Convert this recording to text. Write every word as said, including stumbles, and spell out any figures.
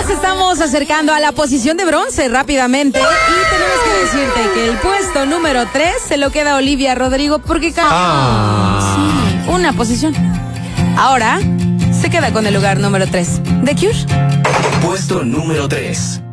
nos estamos acercando a la posición de bronce rápidamente y tenemos que decirte que el puesto número tres se lo queda Olivia Rodrigo porque cambió Ah. sí, una posición. Ahora se queda con el lugar número tres. ¿The Cure? Puesto número tres.